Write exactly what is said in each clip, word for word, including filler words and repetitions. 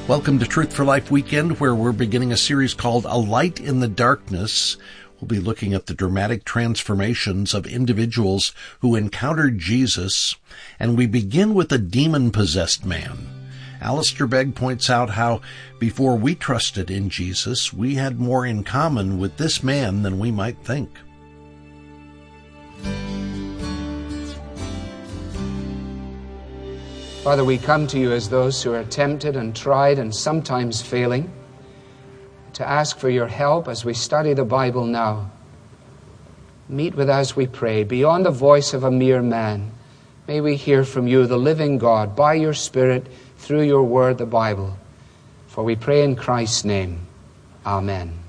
Welcome to Truth for Life Weekend, where we're beginning a series called A Light in the Darkness. We'll be looking at the dramatic transformations of individuals who encountered Jesus, and we begin with a demon-possessed man. Alistair Begg points out how, before we trusted in Jesus, we had more in common with this man than we might think. Father, we come to you as those who are tempted and tried and sometimes failing, to ask for your help as we study the Bible now. Meet with us, we pray, beyond the voice of a mere man. May we hear from you, the living God, by your Spirit, through your word, the Bible. For we pray in Christ's name. Amen.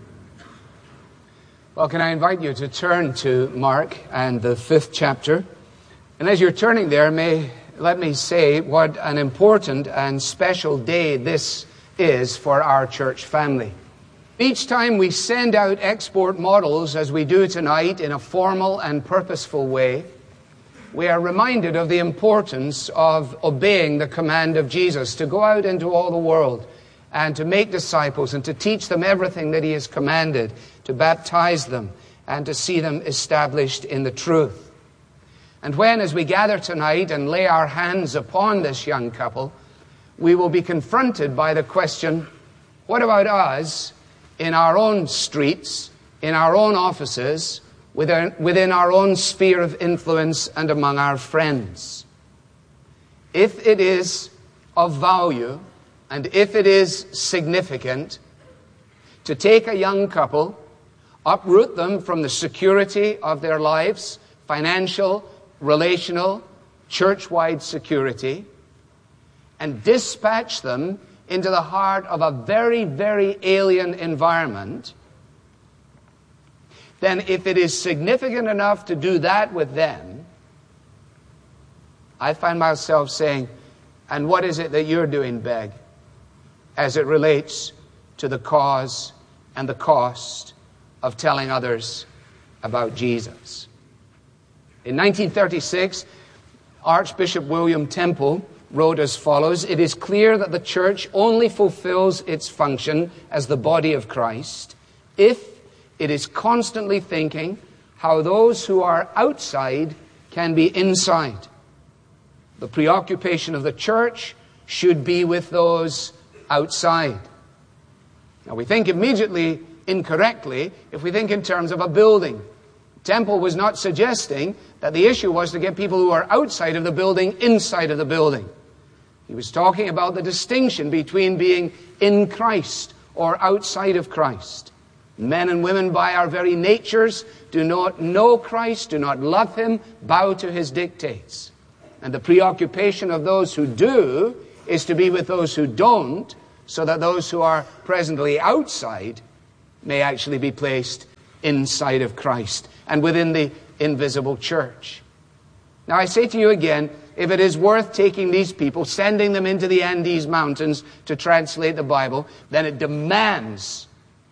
Well, can I invite you to turn to Mark and the fifth chapter? And as you're turning there, may let me say what an important and special day this is for our church family. Each time we send out export models, as we do tonight, in a formal and purposeful way, we are reminded of the importance of obeying the command of Jesus to go out into all the world and to make disciples and to teach them everything that he has commanded, to baptize them and to see them established in the truth. And when, as we gather tonight and lay our hands upon this young couple, we will be confronted by the question, what about us in our own streets, in our own offices, within, within our own sphere of influence and among our friends? If it is of value and if it is significant to take a young couple, uproot them from the security of their lives, financial, relational, church-wide security, and dispatch them into the heart of a very, very alien environment, then if it is significant enough to do that with them, I find myself saying, and what is it that you're doing, Begg, as it relates to the cause and the cost of telling others about Jesus? In nineteen thirty-six, Archbishop William Temple wrote as follows, "It is clear that the church only fulfills its function as the body of Christ if it is constantly thinking how those who are outside can be inside. The preoccupation of the church should be with those outside." Now, we think immediately incorrectly if we think in terms of a building. Temple was not suggesting that the issue was to get people who are outside of the building inside of the building. He was talking about the distinction between being in Christ or outside of Christ. Men and women by our very natures do not know Christ, do not love him, bow to his dictates. And the preoccupation of those who do is to be with those who don't, so that those who are presently outside may actually be placed inside of Christ and within the invisible church. Now I say to you again, if it is worth taking these people, sending them into the Andes Mountains to translate the Bible, then it demands,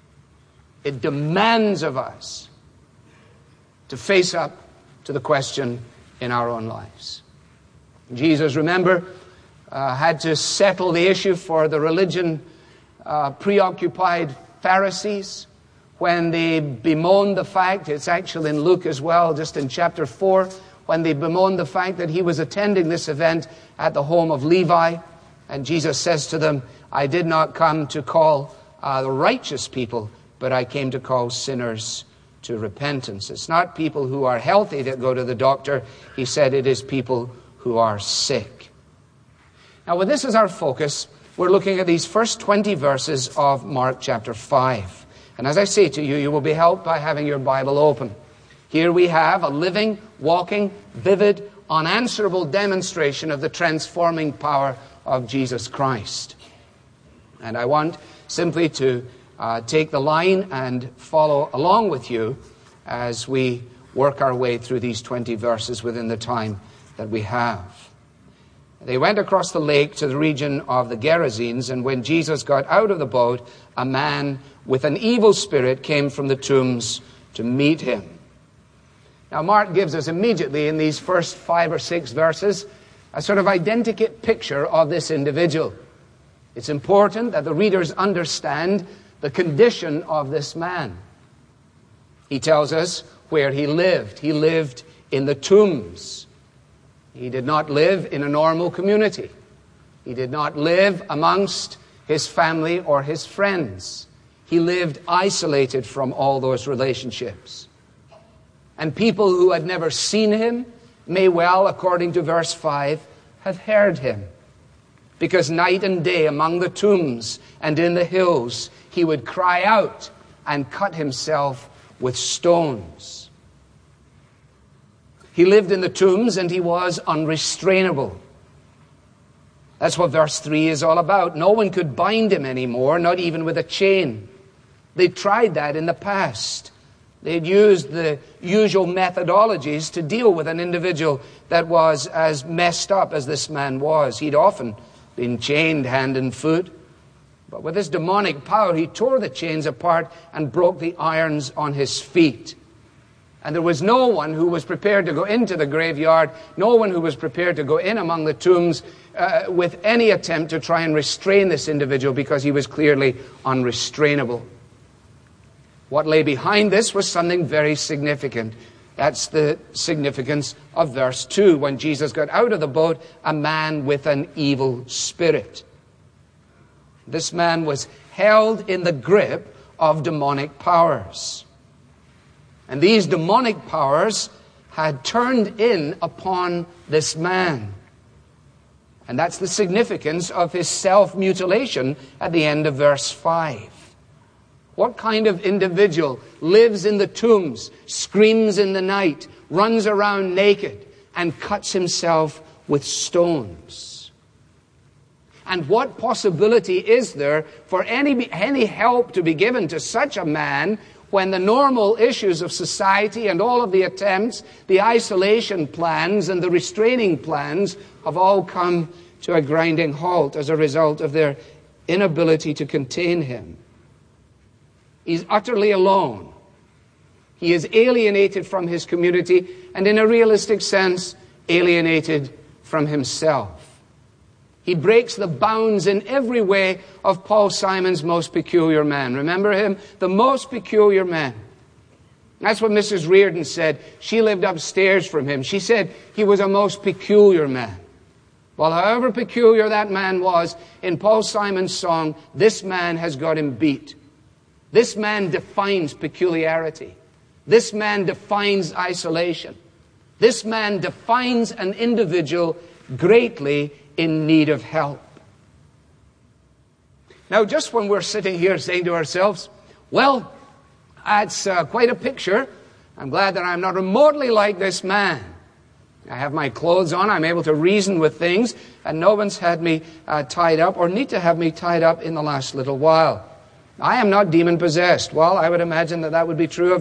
it demands of us to face up to the question in our own lives. Jesus, remember, uh, had to settle the issue for the religion uh, preoccupied Pharisees when they bemoaned the fact, it's actually in Luke as well, just in chapter four, when they bemoaned the fact that he was attending this event at the home of Levi. And Jesus says to them, "I did not come to call uh, the righteous people, but I came to call sinners to repentance." It's not people who are healthy that go to the doctor. He said it is people who are sick. Now, when this is our focus, we're looking at these first twenty verses of Mark chapter five. And as I say to you, you will be helped by having your Bible open. Here we have a living, walking, vivid, unanswerable demonstration of the transforming power of Jesus Christ. And I want simply to uh, take the line and follow along with you as we work our way through these twenty verses within the time that we have. They went across the lake to the region of the Gerasenes, and when Jesus got out of the boat, a man with an evil spirit came from the tombs to meet him. Now, Mark gives us immediately in these first five or six verses a sort of identikit picture of this individual. It's important that the readers understand the condition of this man. He tells us where he lived. He lived in the tombs. He did not live in a normal community. He did not live amongst his family or his friends. He lived isolated from all those relationships. And people who had never seen him may well, according to verse five, have heard him. Because night and day among the tombs and in the hills, he would cry out and cut himself with stones. He lived in the tombs and he was unrestrainable. That's what verse three is all about. No one could bind him anymore, not even with a chain. They tried that in the past. They'd used the usual methodologies to deal with an individual that was as messed up as this man was. He'd often been chained hand and foot. But with his demonic power, he tore the chains apart and broke the irons on his feet. And there was no one who was prepared to go into the graveyard, no one who was prepared to go in among the tombs uh, with any attempt to try and restrain this individual, because he was clearly unrestrainable. What lay behind this was something very significant. That's the significance of verse two. When Jesus got out of the boat, a man with an evil spirit. This man was held in the grip of demonic powers. And these demonic powers had turned in upon this man. And that's the significance of his self-mutilation at the end of verse five. What kind of individual lives in the tombs, screams in the night, runs around naked, and cuts himself with stones? And what possibility is there for any, any help to be given to such a man when the normal issues of society and all of the attempts, the isolation plans and the restraining plans have all come to a grinding halt as a result of their inability to contain him? He's utterly alone. He is alienated from his community and, in a realistic sense, alienated from himself. He breaks the bounds in every way of Paul Simon's most peculiar man. Remember him? The most peculiar man. That's what Missus Reardon said. She lived upstairs from him. She said he was a most peculiar man. Well, however peculiar that man was, in Paul Simon's song, this man has got him beat. This man defines peculiarity. This man defines isolation. This man defines an individual greatly in need of help. Now, just when we're sitting here saying to ourselves, well, that's uh, quite a picture. I'm glad that I'm not remotely like this man. I have my clothes on. I'm able to reason with things. And no one's had me uh, tied up or need to have me tied up in the last little while. I am not demon-possessed. Well, I would imagine that that would be true of